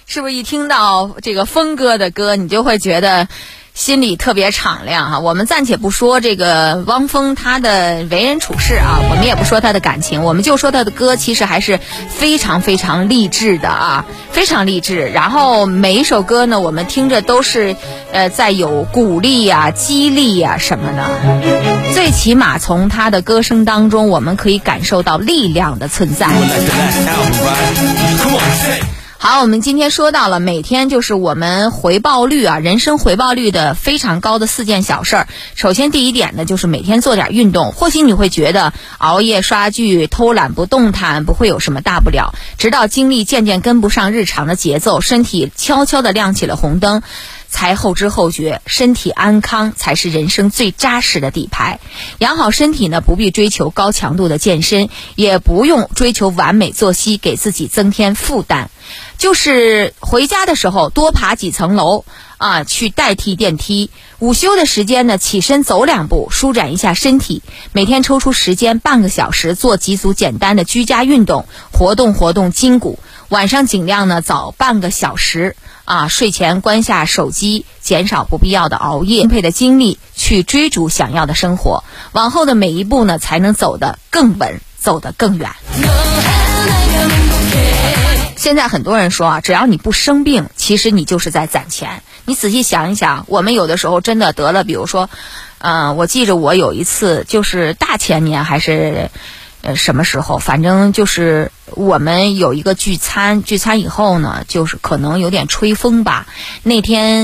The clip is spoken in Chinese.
是不是一听到这个峰哥的歌，你就会觉得心里特别敞亮哈？我们暂且不说这个汪峰他的为人处事啊，我们也不说他的感情，我们就说他的歌其实还是非常非常励志的啊，非常励志。然后每一首歌呢，我们听着都是在有鼓励啊、激励啊什么的。最起码从他的歌声当中，我们可以感受到力量的存在。好，我们今天说到了每天就是我们回报率啊，人生回报率的非常高的4件小事儿。首先第一点呢，就是每天做点运动。或许你会觉得熬夜刷剧、偷懒不动弹不会有什么大不了，直到精力渐渐跟不上日常的节奏，身体悄悄地亮起了红灯，才后知后觉，身体安康才是人生最扎实的底牌。养好身体呢，不必追求高强度的健身，也不用追求完美作息，给自己增添负担。就是回家的时候多爬几层楼啊，去代替电梯。午休的时间呢，起身走2步，舒展一下身体。每天抽出时间半个小时做几组简单的居家运动，活动活动筋骨。晚上尽量呢早半个小时啊，睡前关下手机，减少不必要的熬夜，分配的精力去追逐想要的生活。往后的每一步呢，才能走得更稳，走得更远。现在很多人说啊，只要你不生病，其实你就是在攒钱。你仔细想一想，我们有的时候真的得了，比如说我记着我有一次就是大前年还是什么时候，反正就是我们有一个聚餐以后呢，就是可能有点吹风吧，那天